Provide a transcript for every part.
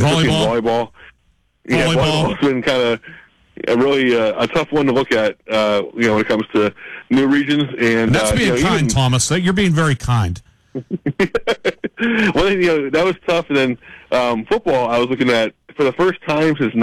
especially in volleyball. Yeah, volleyball's been kind of really a tough one to look at, when it comes to new regions. And that's being kind, Thomas. You're being very kind. Well, that was tough. And then football, I was looking at, for the first time since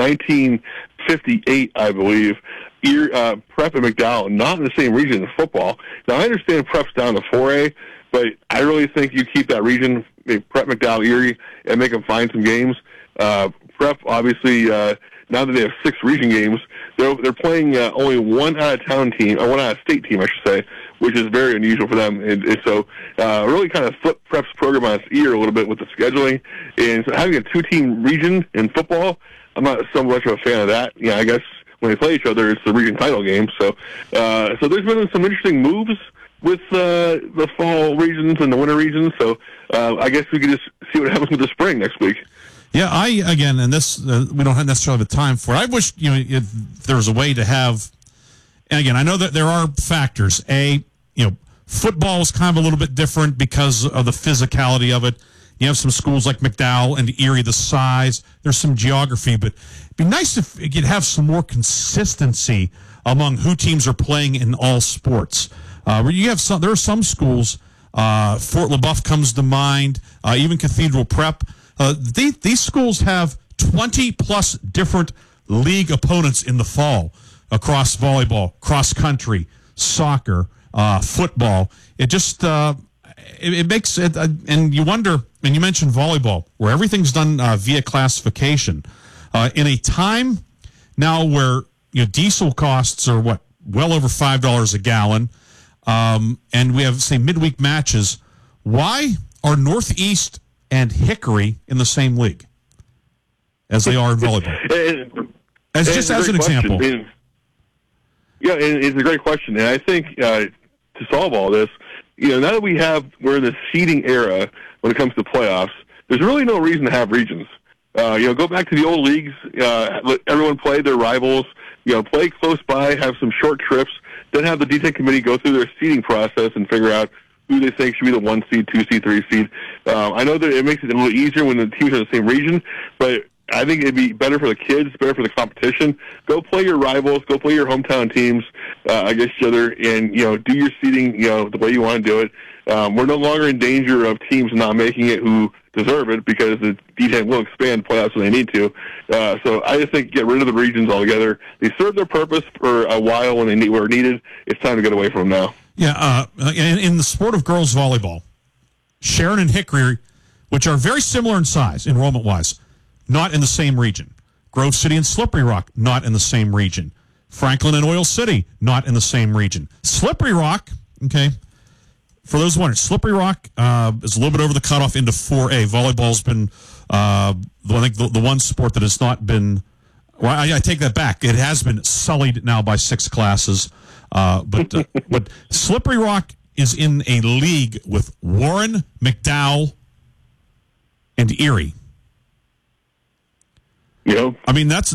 1958, I believe, Prep and McDowell not in the same region as football. Now, I understand Prep's down to 4A, but I really think you keep that region, Prep, McDowell, Erie, and make them find some games. Prep, obviously, now that they have 6 region games, they're playing only one out-of-town team, or one out-of-state team, I should say, which is very unusual for them. And so really kind of flip Prep's program on its ear a little bit with the scheduling. And so having a 2-team region in football, I'm not so much of a fan of that. I guess when they play each other, it's the region title game. So so there's been some interesting moves with the fall regions and the winter regions. So I guess we could just see what happens with the spring next week. Yeah, and this we don't necessarily have the time for it. I wish if there was a way to have. And again, I know that there are factors. Football is kind of a little bit different because of the physicality of it. You have some schools like McDowell and Erie, the size. There's some geography, but it'd be nice if you could have some more consistency among who teams are playing in all sports. Where you have there are some schools. Fort LaBeouf comes to mind. Even Cathedral Prep. These schools have 20-plus different league opponents in the fall across volleyball, cross country, soccer, football. It just it makes it, and you wonder. And you mentioned volleyball, where everything's done via classification. In a time now where diesel costs are well over $5 a gallon, and we have, say, midweek matches. Why are Northeast and Hickory in the same league as they are in volleyball? As an example. Yeah, it's a great question. And I think to solve all this, now that we're in the seeding era when it comes to playoffs, there's really no reason to have regions. Go back to the old leagues, let everyone play their rivals, play close by, have some short trips, then have the D10 committee go through their seeding process and figure out who they think should be the 1 seed, 2 seed, 3 seed. I know that it makes it a little easier when the teams are in the same region, but I think it'd be better for the kids, better for the competition. Go play your rivals, go play your hometown teams against each other, and do your seeding the way you want to do it. We're no longer in danger of teams not making it who deserve it because the D10 will expand playoffs when they need to. So I just think get rid of the regions altogether. They served their purpose for a while when they were needed. It's time to get away from them now. Yeah, in the sport of girls volleyball, Sharon and Hickory, which are very similar in size, enrollment-wise, not in the same region. Grove City and Slippery Rock, not in the same region. Franklin and Oil City, not in the same region. Slippery Rock, okay, for those wondering, Slippery Rock is a little bit over the cutoff into 4A. Volleyball's been, I think, the one sport that has not been, well, I take that back. It has been sullied now by 6 classes. But Slippery Rock is in a league with Warren, McDowell, and Erie. I mean that's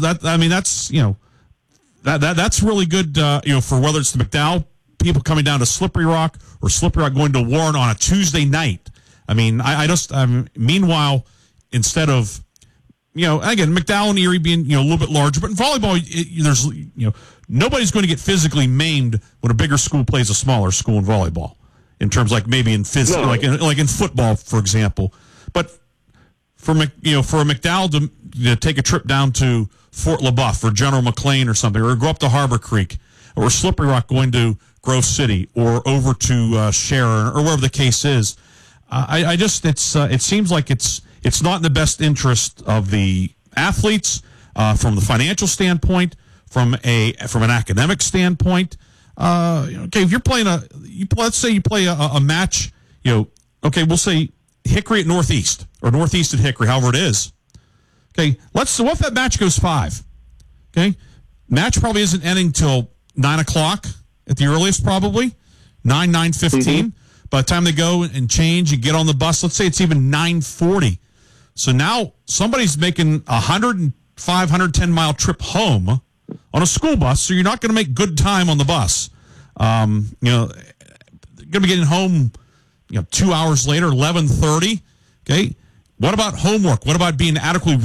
really good. For whether it's the McDowell people coming down to Slippery Rock or Slippery Rock going to Warren on a Tuesday night. I mean, meanwhile, instead of again McDowell and Erie being a little bit larger, but in volleyball, there's nobody's going to get physically maimed when a bigger school plays a smaller school in volleyball. In terms like maybe in physical, like in football, for example, but. For a McDowell to take a trip down to Fort LaBeouf or General McLean or something, or go up to Harbor Creek, or Slippery Rock going to Grove City, or over to Sharon, or wherever the case is, it seems like it's not in the best interest of the athletes from the financial standpoint, from an academic standpoint. Okay, if you're playing let's say you play a match, okay, we'll say Hickory at Northeast, or Northeast at Hickory, however it is. Okay, what if that match goes 5? Okay, match probably isn't ending till 9 o'clock at the earliest, probably 9:15. Mm-hmm. By the time they go and change and get on the bus, let's say it's even 9:40. So now somebody's making 105, 110-mile trip home on a school bus. So you're not going to make good time on the bus. Going to be getting home. 2 hours later, 11:30. Okay. What about homework? What about being adequately